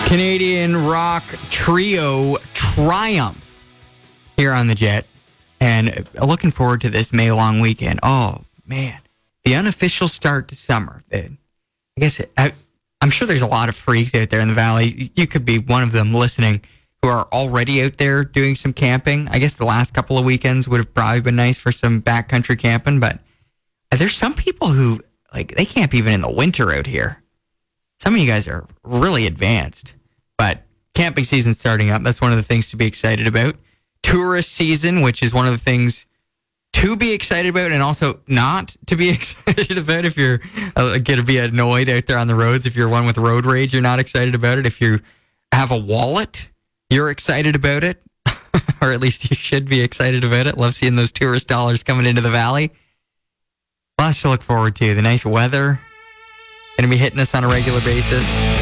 Canadian rock trio Triumph here on the Jet. And looking forward to this May long weekend. Oh, man. The unofficial start to summer. I guess I'm sure there's a lot of freaks out there in the Valley. You could be one of them listening who are already out there doing some camping. I guess the last couple of weekends would have probably been nice for some backcountry camping. But there's some people who, they camp even in the winter out here. Some of you guys are really advanced. But camping season's starting up. That's one of the things to be excited about. Tourist season, which is one of the things to be excited about and also not to be excited about. If you're going to be annoyed out there on the roads, if you're one with road rage, you're not excited about it. If you have a wallet, you're excited about it. Or at least you should be excited about it. Love seeing those tourist dollars coming into the Valley. Lots to look forward to. The nice weather going to be hitting us on a regular basis.